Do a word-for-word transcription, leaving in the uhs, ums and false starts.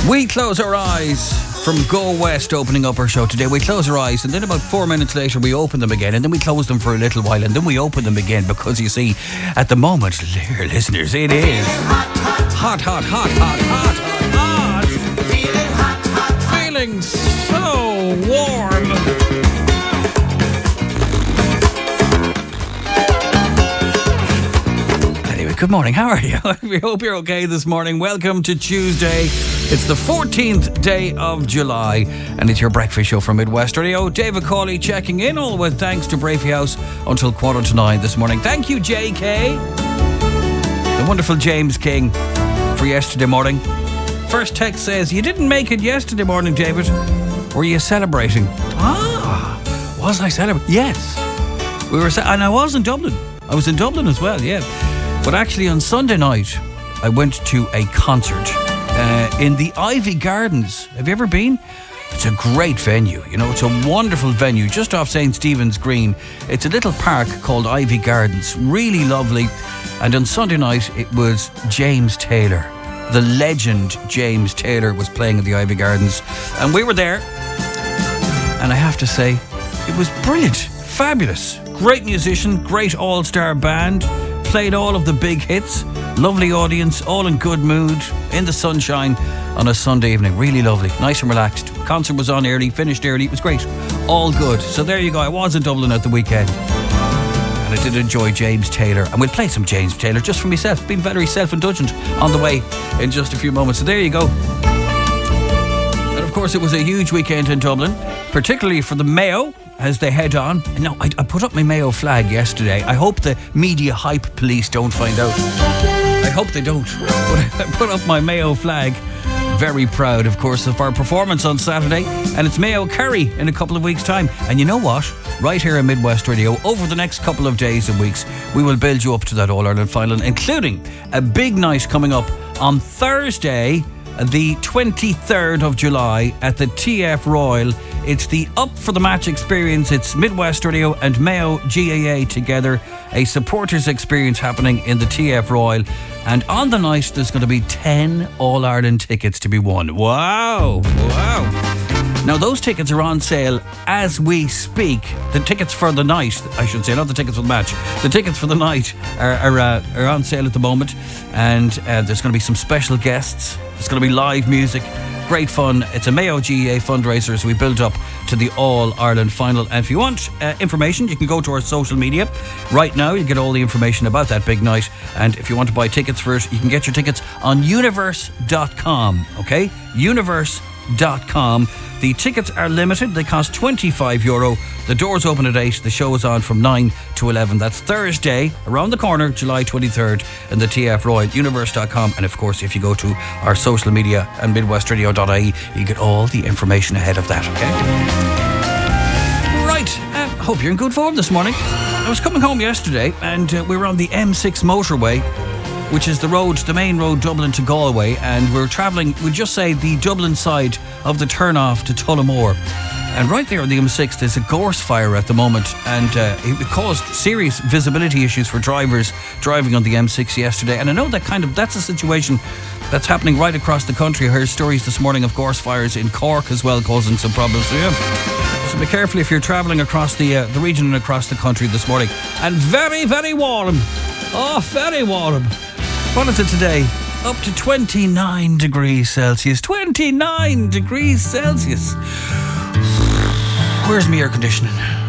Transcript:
We close our eyes from Go West opening up our show today. We close our eyes and then about four minutes later we open them again, and then we close them for a little while and then we open them again, because you see, at the moment, dear listeners, it is hot, hot, hot, hot, hot, hot, hot, feeling so warm. Good morning, how are you? We hope you're okay this morning. Welcome to Tuesday. It's the fourteenth day of July, and it's your breakfast show from Midwest Radio. David Cawley checking in, all with thanks to Brafey House until quarter to nine this morning. Thank you, J K, the wonderful James King, for yesterday morning. First text says, you didn't make it yesterday morning, David. Were you celebrating? Ah, was I celebrating? Yes. We were, and I was in Dublin. I was in Dublin as well, yeah. But actually on Sunday night, I went to a concert uh, in the Ivy Gardens. Have you ever been? It's a great venue. You know, it's a wonderful venue just off Saint Stephen's Green. It's a little park called Ivy Gardens. Really lovely. And on Sunday night, it was James Taylor. The legend James Taylor was playing at the Ivy Gardens. And we were there. And I have to say, it was brilliant. Fabulous. Great musician, great all-star band. Played all of the big hits. Lovely audience, all in good mood, in the sunshine on a Sunday evening. Really lovely, nice and relaxed. Concert was on early, finished early. It was great. All good. So there you go. I was in Dublin at the weekend. And I did enjoy James Taylor. And we'll play some James Taylor just for myself. Been very self-indulgent on the way in just a few moments. So there you go. And of course, it was a huge weekend in Dublin, particularly for the Mayo, as they head on. No, I, I put up my Mayo flag yesterday. I hope the media hype police don't find out. I hope they don't. But I put up my Mayo flag. Very proud, of course, of our performance on Saturday. And it's Mayo Kerry in a couple of weeks' time. And you know what? Right here in Midwest Radio, over the next couple of days and weeks, we will build you up to that All-Ireland final, including a big night coming up on Thursday, the twenty-third of July at the T F Royal. It's the Up for the Match experience. It's Midwest Radio and Mayo G A A together. A supporters experience happening in the T F Royal. And on the night, there's going to be ten All-Ireland tickets to be won. Wow. Wow. Now, those tickets are on sale as we speak. The tickets for the night, I should say, not the tickets for the match. The tickets for the night are are, uh, are on sale at the moment. And uh, there's going to be some special guests. There's going to be live music. Great fun. It's a Mayo G A A fundraiser as we build up to the All-Ireland final. And if you want uh, information, you can go to our social media. Right now, you get all the information about that big night. And if you want to buy tickets for it, you can get your tickets on universe dot com. Okay? universe dot com. The tickets are limited. They cost twenty-five euro. The doors open at eight. The show is on from nine to eleven. That's Thursday, around the corner, July twenty-third, in the T F Royal, universe dot com. And of course, if you go to our social media and midwest radio dot I E, you get all the information ahead of that, okay? Right. I uh, hope you're in good form this morning. I was coming home yesterday and uh, we were on the M six motorway, which is the road, the main road, Dublin to Galway, and we're travelling, we'd just say, the Dublin side of the turn-off to Tullamore. And right there on the M six, there's a gorse fire at the moment, and uh, it caused serious visibility issues for drivers driving on the M six yesterday. And I know that kind of, that's a situation that's happening right across the country. I heard stories this morning of gorse fires in Cork as well, causing some problems. So, yeah. So be careful if you're travelling across the uh, the region and across the country this morning. And very, very warm. Oh, very warm. What is it today? Up to twenty-nine degrees Celsius. twenty-nine degrees Celsius. Where's my air conditioning?